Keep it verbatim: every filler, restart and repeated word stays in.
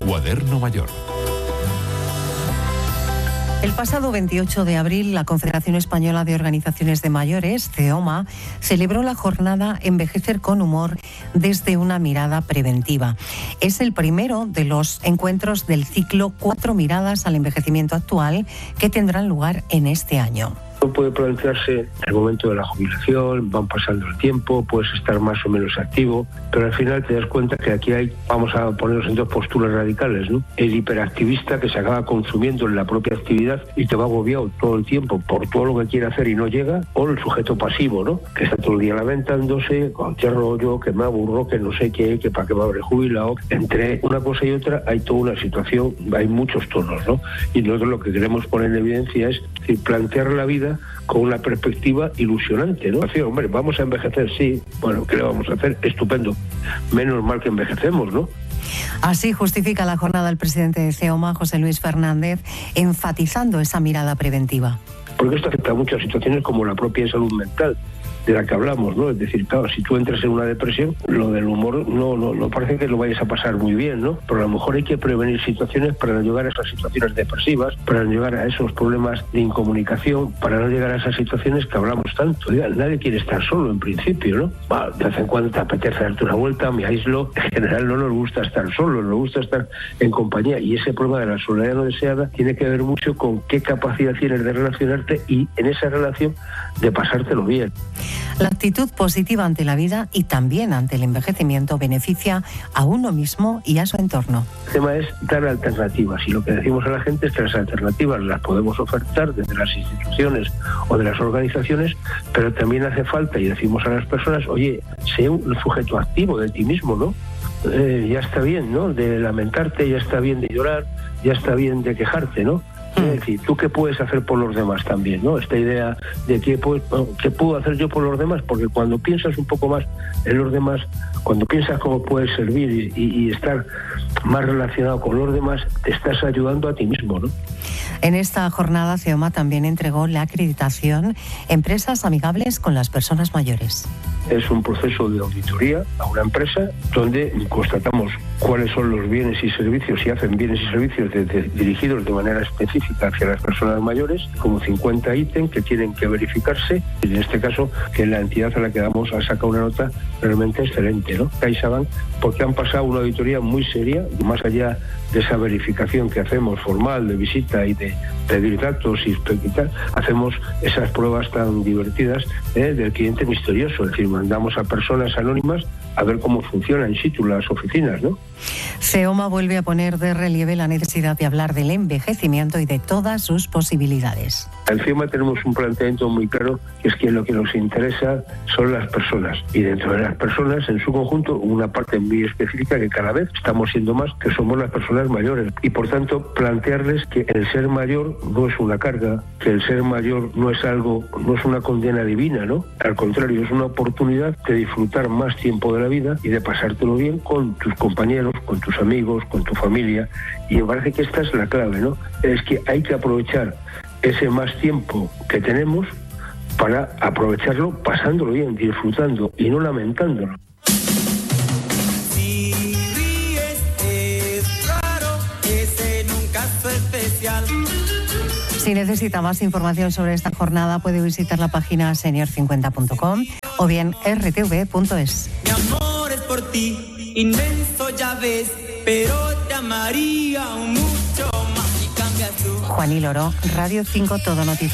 Cuaderno Mayor. El pasado veintiocho de abril, la Confederación Española de Organizaciones de Mayores, CEOMA, celebró la jornada Envejecer con Humor desde una mirada preventiva. Es el primero de los encuentros del ciclo Cuatro miradas al envejecimiento actual que tendrán lugar en este año. Puede plantearse el momento de la jubilación, van pasando el tiempo, puedes estar más o menos activo, pero al final te das cuenta que aquí hay, vamos a ponernos en dos posturas radicales, ¿no? El hiperactivista que se acaba consumiendo en la propia actividad y te va agobiado todo el tiempo por todo lo que quiere hacer y no llega, o el sujeto pasivo, ¿no? Que está todo el día lamentándose, cualquier rollo, que me aburro, que no sé qué, que para qué me habré jubilado. Entre una cosa y otra hay toda una situación, hay muchos tonos, ¿no? Y nosotros lo que queremos poner en evidencia es, es decir, plantear la vida con una perspectiva ilusionante, ¿no? Así, hombre, vamos a envejecer, sí. Bueno, ¿qué le vamos a hacer? Estupendo. Menos mal que envejecemos, ¿no? Así justifica la jornada el presidente de CEOMA, José Luis Fernández, enfatizando esa mirada preventiva. Porque esto afecta a muchas situaciones como la propia salud mental, de la que hablamos, ¿no? Es decir, claro, si tú entras en una depresión, lo del humor no, no, no parece que lo vayas a pasar muy bien, ¿no? Pero a lo mejor hay que prevenir situaciones para no llegar a esas situaciones depresivas, para no llegar a esos problemas de incomunicación, para no llegar a esas situaciones que hablamos tanto. Ya, nadie quiere estar solo en principio, ¿no? Va, de vez en cuando te apetece darte una vuelta, me aíslo. En general no nos gusta estar solos, nos gusta estar en compañía. Y ese problema de la soledad no deseada tiene que ver mucho con qué capacidad tienes de relacionarte y en esa relación de pasártelo bien. La actitud positiva ante la vida y también ante el envejecimiento beneficia a uno mismo y a su entorno. El tema es dar alternativas y lo que decimos a la gente es que las alternativas las podemos ofertar desde las instituciones o de las organizaciones, pero también hace falta, y decimos a las personas, oye, sé un sujeto activo de ti mismo, ¿no? Eh, ya está bien, ¿no? De lamentarte, ya está bien de llorar, ya está bien de quejarte, ¿no? Es decir, ¿tú qué puedes hacer por los demás también, no? Esta idea de qué puedo, qué puedo hacer yo por los demás, porque cuando piensas un poco más en los demás, cuando piensas cómo puedes servir y, y, y estar más relacionado con los demás, te estás ayudando a ti mismo, ¿no? En esta jornada, CEOMA también entregó la acreditación Empresas Amigables con las Personas Mayores. Es un proceso de auditoría a una empresa donde constatamos cuáles son los bienes y servicios, si hacen bienes y servicios de, de, dirigidos de manera específica hacia las personas mayores, como cincuenta ítems que tienen que verificarse, y en este caso que la entidad a la que damos ha sacado una nota realmente excelente, ¿no? CaixaBank, porque han pasado una auditoría muy seria, más allá de esa verificación que hacemos formal de visita y de pedir datos y tal, hacemos esas pruebas tan divertidas ¿eh? del cliente misterioso, es decir, mandamos a personas anónimas a ver cómo funcionan in situ las oficinas, ¿no? CEOMA vuelve a poner de relieve la necesidad de hablar del envejecimiento y de todas sus posibilidades. Encima tenemos un planteamiento muy claro, que es que lo que nos interesa son las personas, y dentro de las personas, en su conjunto, una parte muy específica que cada vez estamos siendo más, que somos las personas mayores, y por tanto plantearles que el ser mayor no es una carga, que el ser mayor no es algo, no es una condena divina, ¿no? Al contrario, es una oportunidad de disfrutar más tiempo de la vida y de pasártelo bien con tus compañeros, con tus amigos, con tu familia, y me parece que esta es la clave, ¿no? Es que hay que aprovechar ese más tiempo que tenemos para aprovecharlo pasándolo bien, disfrutando y no lamentándolo. Si ríes es raro, es en un caso especial. Si necesita más información sobre esta jornada, puede visitar la página senior cincuenta punto com o bien r t v punto es. Mi amor es por ti, inmenso ya ves, pero te amaría mucho más si cambias tú. Juanil Oro, Radio cinco, Todo Noticias.